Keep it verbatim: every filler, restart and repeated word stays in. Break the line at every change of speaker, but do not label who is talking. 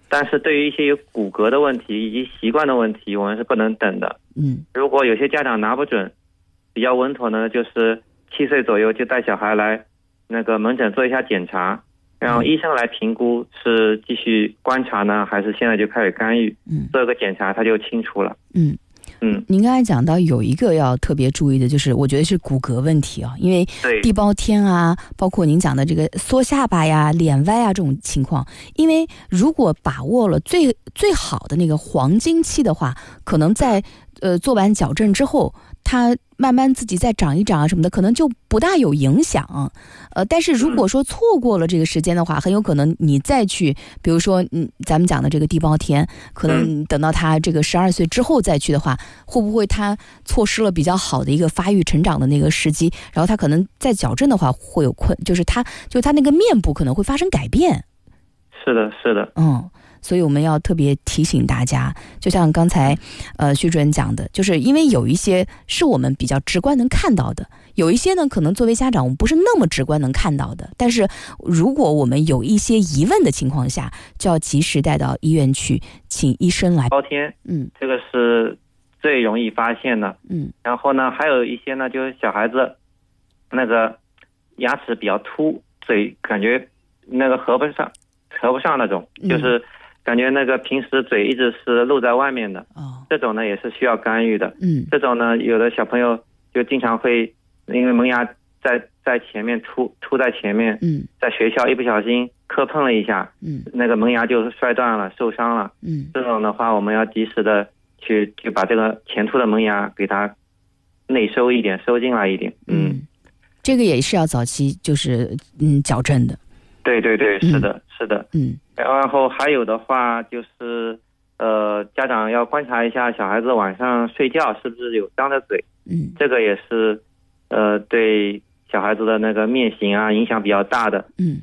但是对于一些有骨骼的问题以及习惯的问题，我们是不能等的。
嗯，
如果有些家长拿不准，比较稳妥呢，就是七岁左右就带小孩来那个门诊做一下检查，让医生来评估是继续观察呢，还是现在就开始干预。
嗯，
做个检查他就清楚了。
嗯。
嗯，
您刚才讲到有一个要特别注意的，就是我觉得是骨骼问题啊，因为地包天啊，包括您讲的这个缩下巴呀、脸歪啊这种情况，因为如果把握了最最好的那个黄金期的话，可能在呃做完矫正之后，它慢慢自己再长一长啊什么的，可能就不大有影响。呃，但是如果说错过了这个时间的话，很有可能你再去，比如说嗯，咱们讲的这个地包天，可能等到他这个十二岁之后再去的话，会不会他错失了比较好的一个发育成长的那个时机？然后他可能再矫正的话会有困，就是他就他那个面部可能会发生改变。
是的，是的，
嗯。所以我们要特别提醒大家，就像刚才呃徐主任讲的，就是因为有一些是我们比较直观能看到的，有一些呢可能作为家长我们不是那么直观能看到的，但是如果我们有一些疑问的情况下，就要及时带到医院去，请医生来。
包天，
嗯，
这个是最容易发现的。
嗯，
然后呢，还有一些呢，就是小孩子那个牙齿比较凸，嘴感觉那个合不上，合不上那种，
嗯、
就是感觉那个平时嘴一直是露在外面的。
哦，
这种呢也是需要干预的。
嗯，
这种呢，有的小朋友就经常会因为门牙在在前面凸凸在前面，
嗯，
在学校一不小心磕碰了一下，
嗯，
那个门牙就摔断了，受伤了。
嗯，
这种的话，我们要及时的去去把这个前凸的门牙给它内收一点，收进来一点。嗯，
嗯，这个也是要早期就是嗯矫正的。
对对对，是的，嗯、是的。
嗯，
然后还有的话就是呃，家长要观察一下小孩子晚上睡觉是不是有张着嘴。
嗯，
这个也是呃对小孩子的那个面型啊影响比较大的。
嗯。